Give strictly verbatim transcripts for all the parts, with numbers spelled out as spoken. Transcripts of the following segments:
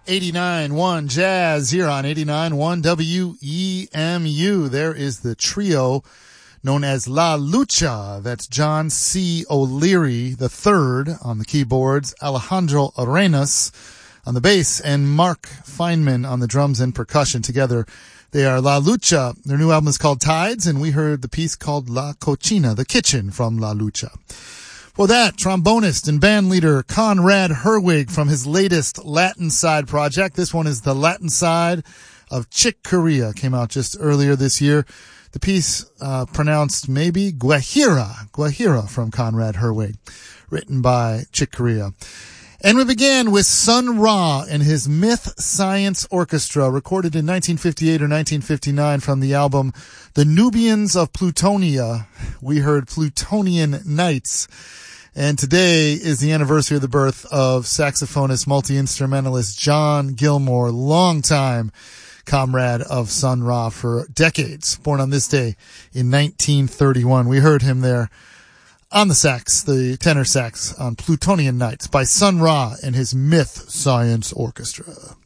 eighty-nine point one Jazz here on eighty-nine point one W E M U. There is the trio known as La Lucha. That's John C. O'Leary the third on the keyboards, Alejandro Arenas on the bass, and Mark Feynman on the drums and percussion. Together, they are La Lucha. Their new album is called Tides, and we heard the piece called La Cocina, the kitchen, from La Lucha. For that, trombonist and band leader Conrad Herwig from his latest Latin Side project. This one is the Latin Side of Chick Corea. Came out just earlier this year. The piece uh, pronounced maybe Guajira, Guajira from Conrad Herwig, written by Chick Corea. And we began with Sun Ra and his Myth Science Orchestra, recorded in nineteen fifty-eight or nineteen fifty-nine from the album The Nubians of Plutonia. We heard Plutonian Nights. And today is the anniversary of the birth of saxophonist, multi-instrumentalist John Gilmore, longtime comrade of Sun Ra for decades, born on this day in nineteen thirty-one. We heard him there on the sax, the tenor sax, on Plutonian Nights by Sun Ra and his Myth Science Orchestra.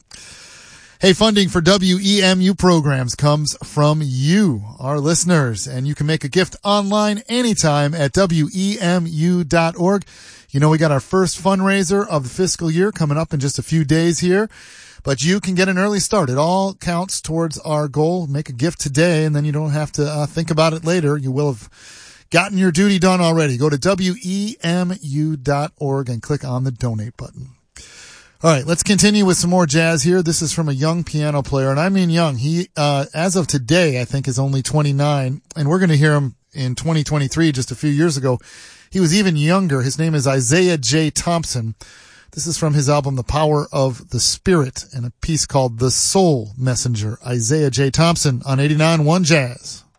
Hey, funding for W E M U programs comes from you, our listeners, and you can make a gift online anytime at W E M U dot org. You know, we got our first fundraiser of the fiscal year coming up in just a few days here, but you can get an early start. It all counts towards our goal. Make a gift today, and then you don't have to uh, think about it later. You will have gotten your duty done already. Go to W E M U dot org and click on the donate button. All right, let's continue with some more jazz here. This is from a young piano player, and I mean young. He, uh, as of today, I think is only twenty-nine, and we're going to hear him in twenty twenty-three, just a few years ago. He was even younger. His name is Isaiah J. Thompson. This is from his album, The Power of the Spirit, and a piece called The Soul Messenger. Isaiah J. Thompson on eighty-nine point one Jazz.